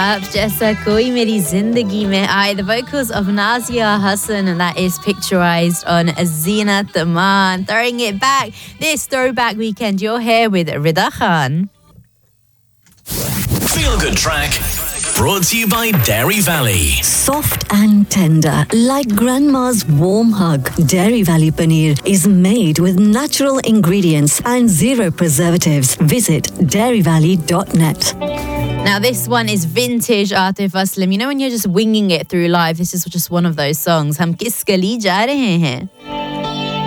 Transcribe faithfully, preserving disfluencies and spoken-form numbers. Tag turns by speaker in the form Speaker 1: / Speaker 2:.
Speaker 1: Up Jaisa Koi Meri Zindagi Mein Aaye, the vocals of Nazia Hassan, and that is picturized on Zeenat Aman. Throwing it back this throwback weekend, you're here with Rida Khan.
Speaker 2: Feel Good Track, brought to you by Dairy Valley.
Speaker 3: Soft and tender, like grandma's warm hug. Dairy Valley Paneer is made with natural ingredients and zero preservatives. Visit dairy valley dot net.
Speaker 1: Now this one is vintage Atif Aslam. You know when you're just winging it through life, this is just one of those songs. Hum kiske liye ja rahe hain?